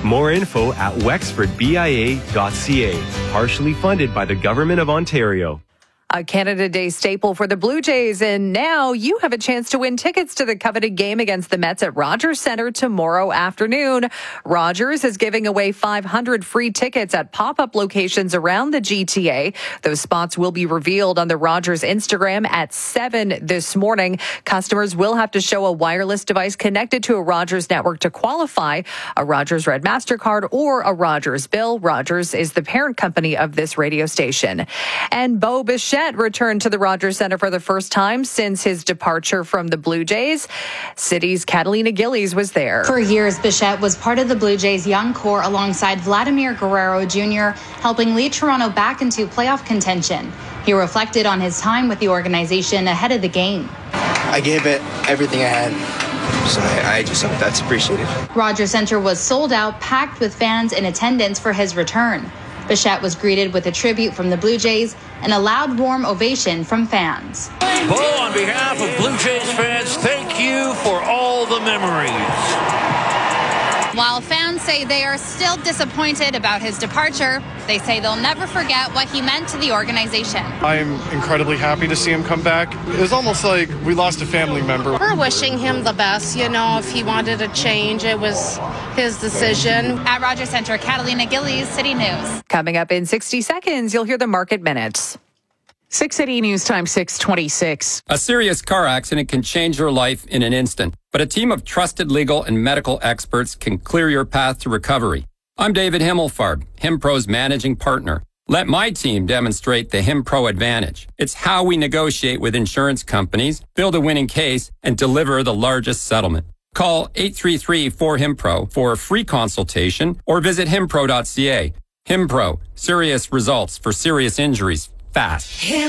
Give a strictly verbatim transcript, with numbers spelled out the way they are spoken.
More info at wexford b i a dot c a. Partially funded by the Government of Ontario. A Canada Day staple for the Blue Jays, and now you have a chance to win tickets to the coveted game against the Mets at Rogers Centre tomorrow afternoon. Rogers is giving away five hundred free tickets at pop-up locations around the G T A. Those spots will be revealed on the Rogers Instagram at seven this morning. Customers will have to show a wireless device connected to a Rogers network to qualify. A Rogers Red MasterCard or a Rogers bill. Rogers is the parent company of this radio station. And Bo Bichette returned to the Rogers Centre for the first time since his departure from the Blue Jays. City's Catalina Gillies was there. For years, Bichette was part of the Blue Jays' young core alongside Vladimir Guerrero Junior, helping lead Toronto back into playoff contention. He reflected on his time with the organization ahead of the game. I gave it everything I had, so I, I just hope that's appreciated. Rogers Centre was sold out, packed with fans in attendance for his return. Bichette was greeted with a tribute from the Blue Jays and a loud, warm ovation from fans. Bo, on behalf of Blue Jays fans, thank you for all the memories. While fans say they are still disappointed about his departure, they say they'll never forget what he meant to the organization. I'm incredibly happy to see him come back. It was almost like we lost a family member. We're wishing him the best. You know, if he wanted a change, it was his decision. At Rogers Centre, Catalina Gillies, City News. Coming up in sixty seconds, you'll hear the market minutes. six eighty News Time, six twenty-six. A serious car accident can change your life in an instant, but a team of trusted legal and medical experts can clear your path to recovery. I'm David Himmelfarb, HimPro's managing partner. Let my team demonstrate the HimPro advantage. It's how we negotiate with insurance companies, build a winning case, and deliver the largest settlement. Call eight three three, four, HIMPRO for a free consultation or visit himpro dot c a. HimPro, serious results for serious injuries fast.